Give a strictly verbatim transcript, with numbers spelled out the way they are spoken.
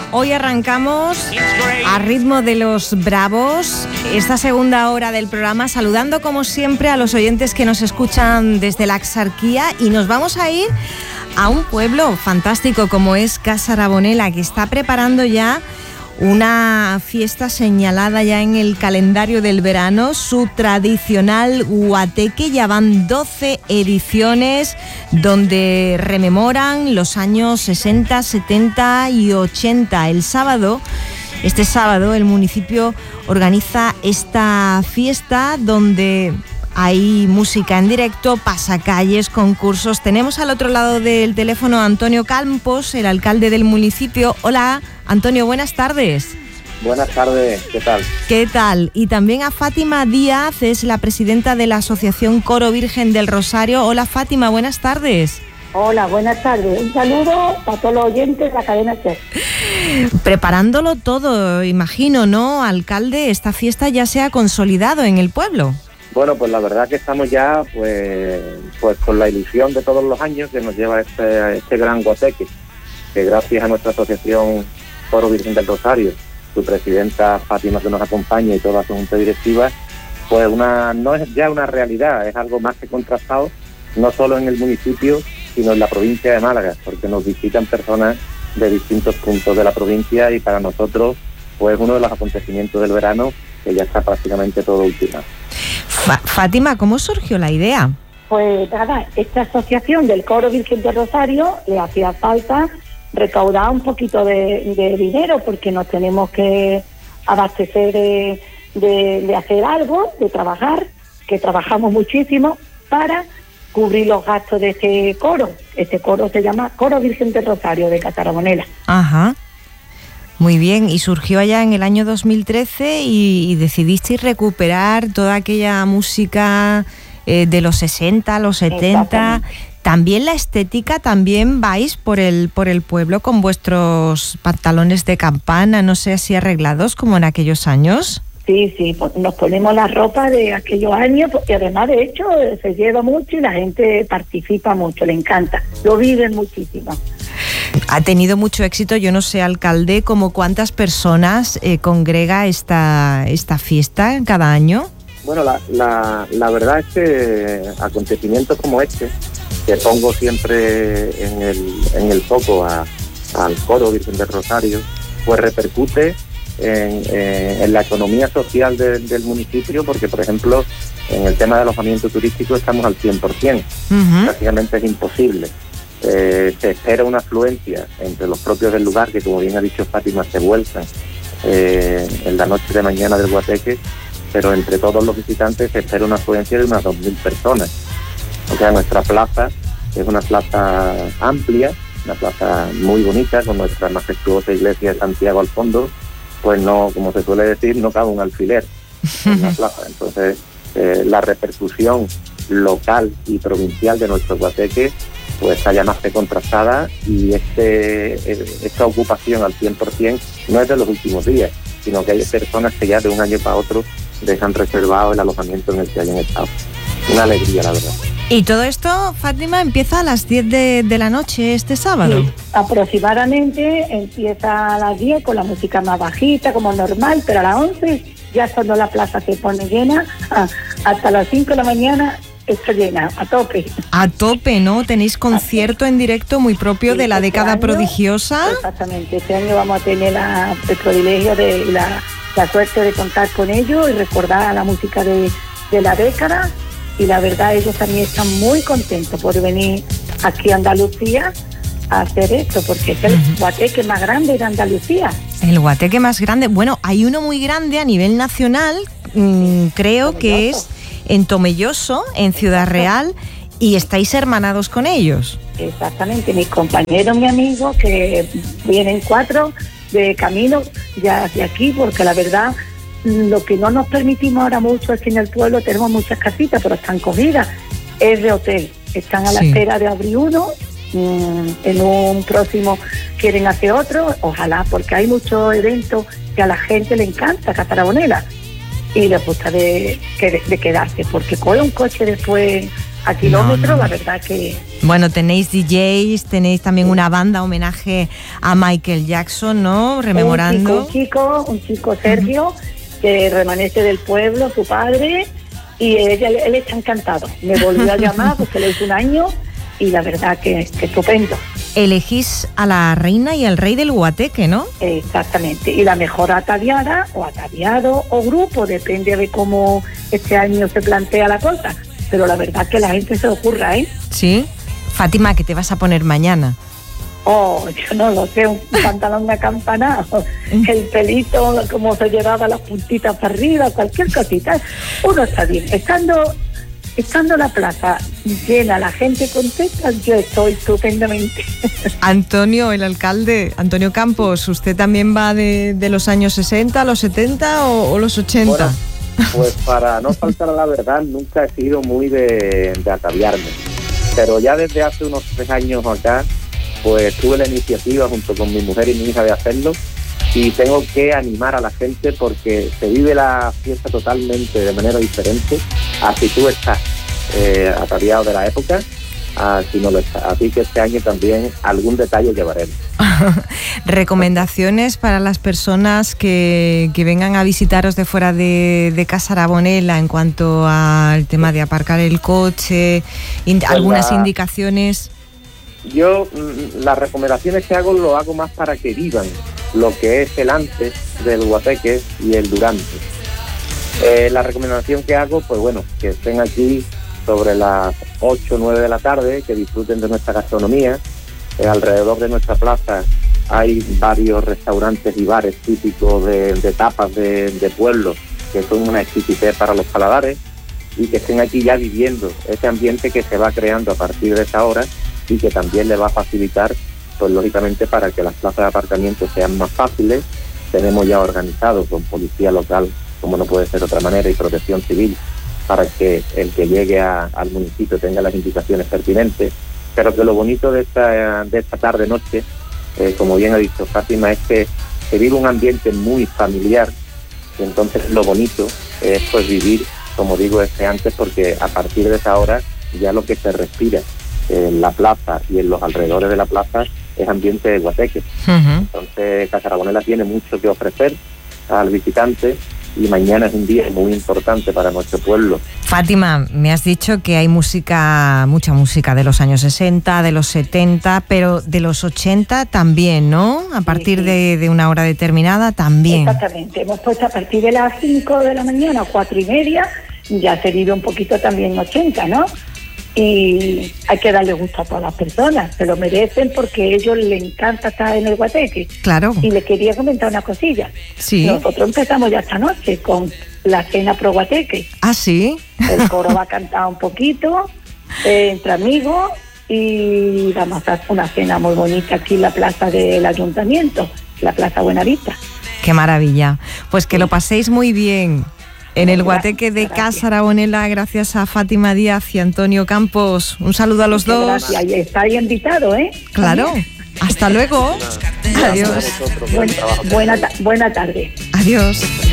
Hoy arrancamos a ritmo de los Bravos esta segunda hora del programa, saludando como siempre a los oyentes que nos escuchan desde la Axarquía, y nos vamos a ir a un pueblo fantástico como es Casa Rabonela, que está preparando ya una fiesta señalada ya en el calendario del verano, su tradicional guateque. Ya van doce ediciones donde rememoran los años sesenta, setenta y ochenta. El sábado, este sábado, el municipio organiza esta fiesta donde hay música en directo, pasacalles, concursos. Tenemos al otro lado del teléfono a Antonio Campos, el alcalde del municipio. Hola, Antonio, buenas tardes. Buenas tardes, ¿qué tal? ¿Qué tal? Y también a Fátima Díaz, es la presidenta de la Asociación Coro Virgen del Rosario. Hola, Fátima, buenas tardes. Hola, buenas tardes. Un saludo a todos los oyentes de la cadena SER. Preparándolo todo, imagino, ¿no, alcalde? Esta fiesta ya se ha consolidado en el pueblo. Bueno, pues la verdad que estamos ya pues pues con la ilusión de todos los años que nos lleva este, este gran guateque, que gracias a nuestra asociación Coro Virgen del Rosario, su presidenta Fátima, que nos acompaña, y toda su junta directiva, pues una no es ya una realidad, es algo más que contrastado, no solo en el municipio, sino en la provincia de Málaga, porque nos visitan personas de distintos puntos de la provincia, y para nosotros pues uno de los acontecimientos del verano que ya está prácticamente todo ultimado. Fátima, ¿cómo surgió la idea? Pues nada, esta asociación del Coro Virgen del Rosario le hacía falta recaudar un poquito de, de dinero, porque nos tenemos que abastecer de, de, de hacer algo, de trabajar, que trabajamos muchísimo para cubrir los gastos de este coro. Este coro se llama Coro Virgen del Rosario de Casa Rabonela. Ajá. Muy bien, y surgió allá en el año dos mil trece y, y decidisteis recuperar toda aquella música eh, de los sesenta, los setenta. También la estética, también vais por el por el pueblo con vuestros pantalones de campana, no sé si arreglados como en aquellos años. Sí, sí, nos ponemos la ropa de aquellos años, y además, de hecho, se lleva mucho y la gente participa mucho, le encanta, lo viven muchísimo. Ha tenido mucho éxito, yo no sé, alcalde, como cuántas personas eh, congrega esta, esta fiesta cada año. Bueno, la, la, la verdad es que acontecimientos como este, que pongo siempre en el, en el foco a, al Coro Virgen del Rosario, pues repercute en, en, en la economía social de, del municipio, porque, por ejemplo, en el tema de alojamiento turístico estamos al cien por ciento, uh-huh. Prácticamente es imposible. Eh, se espera una afluencia entre los propios del lugar, que, como bien ha dicho Fátima, se vuelcan eh, en la noche de mañana del guateque, pero entre todos los visitantes se espera una afluencia de unas dos mil personas. O sea, nuestra plaza es una plaza amplia, una plaza muy bonita, con nuestra majestuosa iglesia de Santiago al fondo. Pues no, como se suele decir, no cabe un alfiler en la plaza. Entonces, eh, la repercusión local y provincial de nuestro guateque pues está ya más que contrastada, y este esta ocupación al cien por ciento no es de los últimos días, sino que hay personas que ya de un año para otro dejan reservado el alojamiento en el que hayan estado. Una alegría, la verdad. Y todo esto, Fátima, empieza a las diez de, de la noche este sábado. Sí, aproximadamente empieza a las diez con la música más bajita, como normal, pero a las once ya es cuando la plaza se pone llena, hasta las cinco de la mañana está llena, a tope. A tope, ¿no? Tenéis concierto en directo muy propio sí, de la este década año, prodigiosa. Exactamente, este año vamos a tener la, el privilegio de la, la suerte de contar con ellos y recordar la música de, de la década, y la verdad ellos también están muy contentos por venir aquí a Andalucía a hacer esto, porque es el uh-huh. guateque más grande de Andalucía. El guateque más grande, bueno, hay uno muy grande a nivel nacional, mmm, creo que es en Tomelloso, en Ciudad Real, y estáis hermanados con ellos. Exactamente, mis compañeros, mi amigo, que vienen cuatro de camino ya hacia aquí, porque la verdad, lo que no nos permitimos ahora mucho es que en el pueblo tenemos muchas casitas, pero están cogidas, es de hotel. Están a la sí. espera de abrir uno, mmm, en un próximo quieren hacer otro, ojalá, porque hay muchos eventos que a la gente le encanta, Casa Rabonela, y les gusta de, de, de quedarse, porque coge un coche después a kilómetros, no, no. La verdad que... Bueno, tenéis D Js, tenéis también sí. una banda homenaje a Michael Jackson, ¿no? Rememorando. Un chico, un chico, un chico Sergio, uh-huh. que remanece del pueblo, su padre, y ella, él está encantado. Me volvió a llamar porque le hizo un año y la verdad que, que estupendo. Elegís a la reina y al rey del Guateque, ¿no? Exactamente, y la mejor ataviada o ataviado o grupo, depende de cómo este año se plantea la cosa, pero la verdad que la gente se le ocurra, ¿eh? Sí. Fátima, ¿qué te vas a poner mañana? Oh, yo no lo sé, un pantalón acampanado, el pelito como se llevaba las puntitas para arriba, cualquier cosita. Uno está bien, estando... Estando la plaza llena, la gente contenta, yo estoy estupendamente. Antonio, el alcalde, Antonio Campos, ¿usted también va de, de los años sesenta, los setenta o, o los ochenta? Bueno, pues para no faltar a la verdad, nunca he sido muy de, de ataviarme. Pero ya desde hace unos tres años acá, pues tuve la iniciativa junto con mi mujer y mi hija de hacerlo. Y tengo que animar a la gente porque se vive la fiesta totalmente de manera diferente a si tú estás eh, ataviado de la época, a si no lo estás. Así que este año también algún detalle llevaremos. Recomendaciones para las personas que, que vengan a visitaros de fuera de, de Casa Arabonela en cuanto al tema de aparcar el coche, in, pues algunas la... indicaciones. Yo las recomendaciones que hago lo hago más para que vivan lo que es el antes del Guateque y el durante. Eh, la recomendación que hago, pues bueno, que estén aquí sobre las ocho o nueve de la tarde, que disfruten de nuestra gastronomía. Eh, alrededor de nuestra plaza hay varios restaurantes y bares típicos de, de tapas de, de pueblo, que son una exquisitez para los paladares, y que estén aquí ya viviendo ese ambiente que se va creando a partir de esa hora y que también le va a facilitar, pues lógicamente, para que las plazas de aparcamiento sean más fáciles. Tenemos ya organizado con policía local, como no puede ser de otra manera, y protección civil, para que el que llegue a, al municipio tenga las indicaciones pertinentes. Pero que lo bonito de esta, de esta tarde-noche, eh, como bien ha dicho Fátima, es que se vive un ambiente muy familiar, y entonces lo bonito es pues vivir, como digo, este antes, porque a partir de esa hora ya lo que se respira en la plaza y en los alrededores de la plaza es ambiente de Guateque. Uh-huh. Entonces Casa Arabonela tiene mucho que ofrecer al visitante y mañana es un día muy importante para nuestro pueblo. Fátima, me has dicho que hay música, mucha música de los años sesenta, de los setenta, pero de los ochenta también, ¿no? A partir sí, sí. De, de una hora determinada también. Exactamente, hemos puesto a partir de las cinco de la mañana, cuatro y media, ya se vive un poquito también ochenta, ¿no? Y hay que darle gusto a todas las personas, se lo merecen porque a ellos les encanta estar en el Guateque. Claro. Y les quería comentar una cosilla. Sí. Nosotros empezamos ya esta noche con la cena pro Guateque. ¿Ah, sí? El coro va a cantar un poquito, eh, entre amigos, y vamos a hacer una cena muy bonita aquí en la plaza del ayuntamiento, la Plaza Buenavista. Qué maravilla. Pues que lo paséis muy bien en el Guateque de Casa Arabonela, gracias a Fátima Díaz y Antonio Campos. Un saludo a los Muchas dos. Gracias, y estáis invitados, ¿eh? Claro. También. Hasta luego. Adiós. Buena, buena, buena tarde. Adiós.